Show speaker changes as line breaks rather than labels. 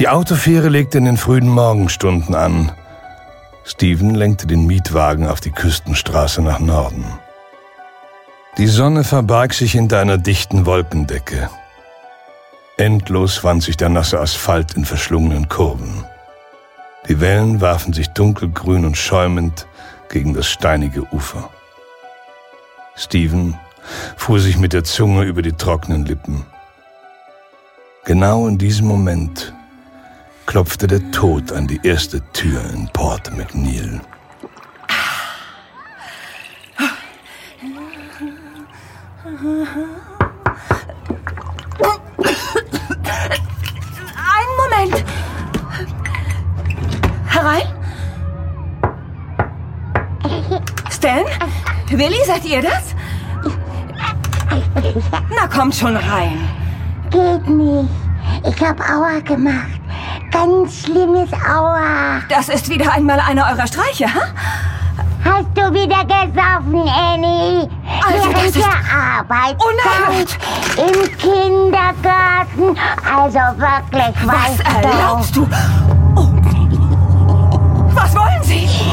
Die Autofähre legte in den frühen Morgenstunden an. Steven lenkte den Mietwagen auf die Küstenstraße nach Norden. Die Sonne verbarg sich hinter einer dichten Wolkendecke. Endlos wand sich der nasse Asphalt in verschlungenen Kurven. Die Wellen warfen sich dunkelgrün und schäumend gegen das steinige Ufer. Steven fuhr sich mit der Zunge über die trockenen Lippen. Genau in diesem Moment klopfte der Tod an die erste Tür in Port McNeil.
Einen Moment. Herein? Stan? Willi, seid ihr das? Na, kommt schon rein.
Geht nicht. Ich hab Aua gemacht. Ganz schlimmes Aua.
Das ist wieder einmal einer eurer Streiche, ha?
Hast du wieder gesoffen, Annie?
Also, das ist
der Arbeitszeit
unerhört.
im Kindergarten. Also wirklich,
Was erlaubst du? Oh. Was wollen Sie?